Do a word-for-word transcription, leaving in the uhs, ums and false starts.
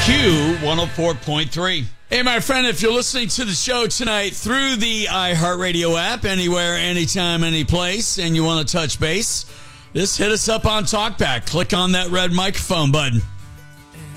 Q one oh four point three. Hey, my friend, if you're listening to the show tonight through the iHeartRadio app, anywhere, anytime, any place, and you want to touch base, just hit us up on TalkBack. Click on that red microphone button.